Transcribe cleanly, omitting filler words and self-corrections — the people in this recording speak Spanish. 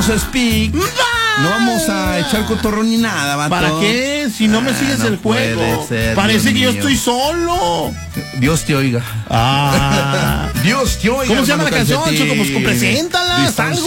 vamos a speak. No vamos a echar cotorrón ni nada, vato. ¿Para qué? Si no me sigues el juego. Ser, parece Dios que yo mío. estoy solo. Dios te oiga. Ah. Dios te oiga. ¿Cómo se llama la hermano canción, Calcetín? Choco? Pues preséntala, Distancia